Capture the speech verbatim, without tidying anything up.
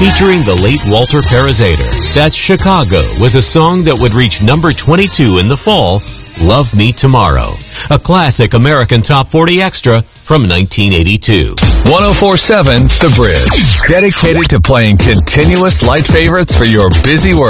featuring the late Walter Parazater. That's Chicago with a song that would reach number twenty-two in the fall, Love Me Tomorrow, a classic American Top forty Extra from nineteen eighty-two. one oh four point seven The Bridge, dedicated to playing continuous light favorites for your busy world.